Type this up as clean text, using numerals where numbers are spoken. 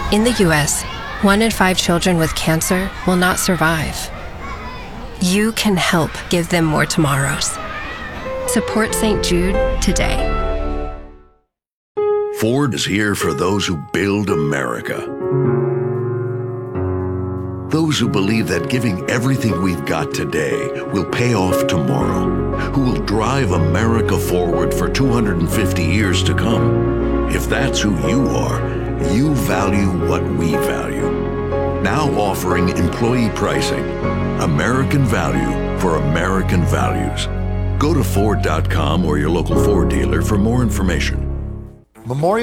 In the U.S., 1 in 5 children with cancer will not survive. You can help give them more tomorrows. Support St. Jude today. Ford is here for those who build America. Those who believe that giving everything we've got today will pay off tomorrow, who will drive America forward for 250 years to come. If that's who you are, you value what we value. Now offering employee pricing, American value for American values. Go to Ford.com or your local Ford dealer for more information. Memorial